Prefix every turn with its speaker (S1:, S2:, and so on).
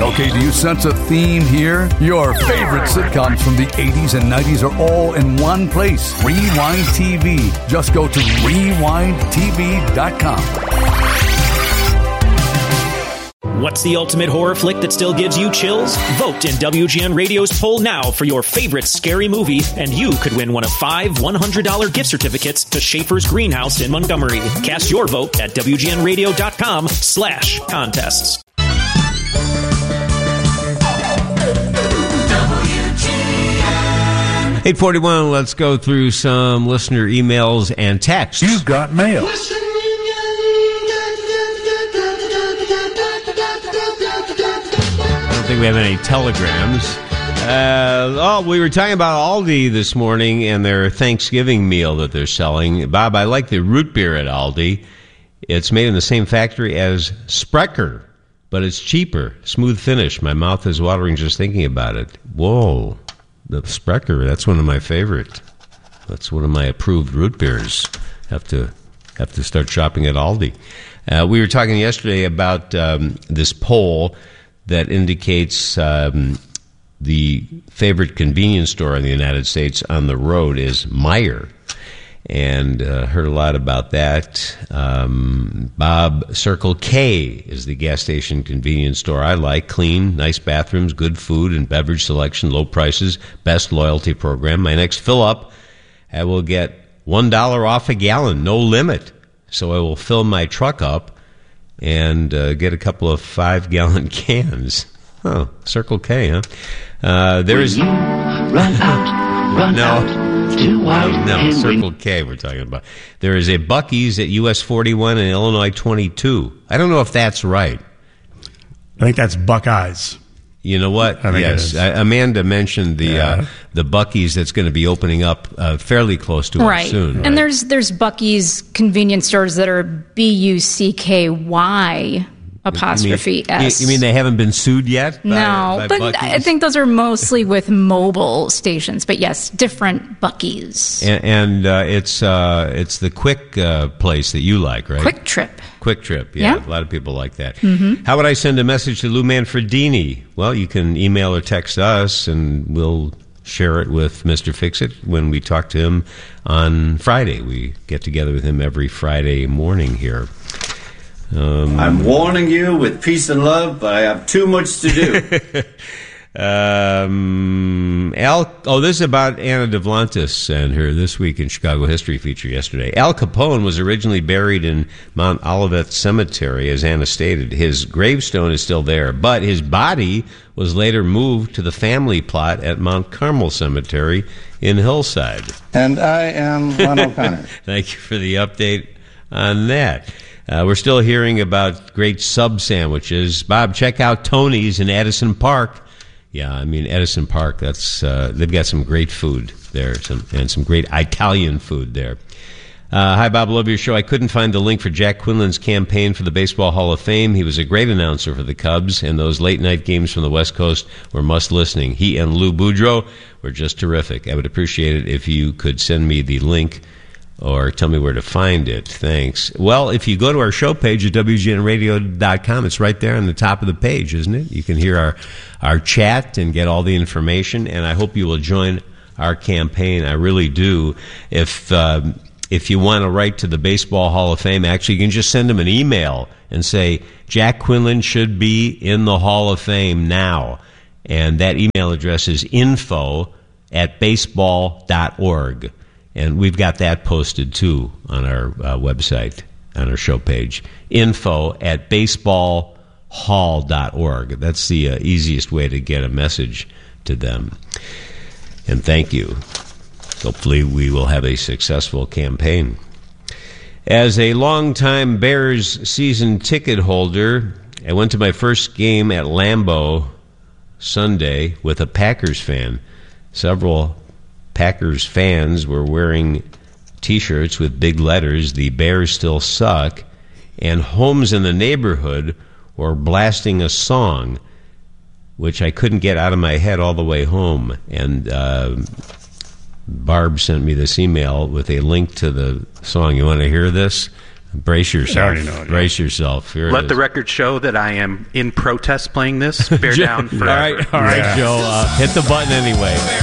S1: Okay, do you sense a theme here? Your favorite sitcoms from the 80s and 90s are all in one place. Rewind TV. Just go to rewindtv.com.
S2: What's the ultimate horror flick that still gives you chills? Vote in WGN Radio's poll now for your favorite scary movie, and you could win one of 5 $100 gift certificates to Schaefer's Greenhouse in Montgomery. Cast your vote at WGNradio.com/contests.
S3: 8:41, let's go through some listener emails and texts.
S1: You've got mail.
S3: I don't think we have any telegrams. We were talking about Aldi this morning and their Thanksgiving meal that they're selling. Bob, I like the root beer at Aldi. It's made in the same factory as Sprecher, but it's cheaper. Smooth finish. My mouth is watering just thinking about it. Whoa. The Sprecher, that's one of my favorite. That's one of my approved root beers. Have to start shopping at Aldi. We were talking yesterday about this poll that indicates the favorite convenience store in the United States on the road is Meijer. And heard a lot about that. Bob, Circle K is the gas station convenience store I like. Clean, nice bathrooms, good food and beverage selection, low prices, best loyalty program. My next fill-up, I will get $1 off a gallon, no limit. So I will fill my truck up and get a couple of 5-gallon cans. Oh, Circle K, huh? There's
S4: run out.
S3: No, Circle K we're talking about. There is a Buc-ee's at US 41 and Illinois 22. I don't know if that's right.
S5: I think that's Buckeyes.
S3: You know what? Yes. Amanda mentioned the Buc-ee's that's going to be opening up fairly close to us soon.
S6: Right. And there's Buc-ee's convenience stores that are BUCKY apostrophe S.
S3: You mean they haven't been sued yet?
S6: No, but
S3: Buc-ee's?
S6: I think those are mostly with mobile stations. But yes, different Buc-ee's.
S3: And it's the quick place that you like, right?
S6: Quick Trip.
S3: Quick Trip, yeah. A lot of people like that.
S6: Mm-hmm.
S3: How would I send a message to Lou Manfredini? Well, you can email or text us, and we'll share it with Mr. Fix-It when we talk to him on Friday. We get together with him every Friday morning here.
S7: I'm warning you with peace and love, but I have too much to do.
S3: This is about Anna Duplantis and her This Week in Chicago History feature yesterday. Al Capone was originally buried in Mount Olivet Cemetery, as Anna stated. His gravestone is still there, but his body was later moved to the family plot at Mount Carmel Cemetery in Hillside.
S7: And I am Lon O'Connor.
S3: Thank you for the update on that. We're still hearing about great sub sandwiches. Bob, check out Tony's in Edison Park. Yeah, I mean, Edison Park, that's they've got some great food there, and some great Italian food there. Hi, Bob, love your show. I couldn't find the link for Jack Quinlan's campaign for the Baseball Hall of Fame. He was a great announcer for the Cubs, and those late-night games from the West Coast were must-listening. He and Lou Boudreau were just terrific. I would appreciate it if you could send me the link or tell me where to find it. Thanks. Well, if you go to our show page at WGNradio.com, it's right there on the top of the page, isn't it? You can hear our chat and get all the information, and I hope you will join our campaign. I really do. If you want to write to the Baseball Hall of Fame, actually, you can just send them an email and say, Jack Quinlan should be in the Hall of Fame now. And that email address is info@baseball.org. And we've got that posted, too, on our website, on our show page. info@baseballhall.org. That's the easiest way to get a message to them. And thank you. Hopefully we will have a successful campaign. As a longtime Bears season ticket holder, I went to my first game at Lambeau Sunday with a Packers fan. Several Packers fans were wearing T-shirts with big letters, "The Bears Still Suck," and homes in the neighborhood were blasting a song, which I couldn't get out of my head all the way home. And Barb sent me this email with a link to the song. You want to hear this? Brace yourself.
S5: I already know it, yeah.
S3: Brace yourself. Here
S8: Let
S3: it
S8: the
S3: is.
S8: record show that I am in protest playing this. Bear down forever.
S3: All right,
S5: Yeah.
S3: Joe. Hit the button anyway.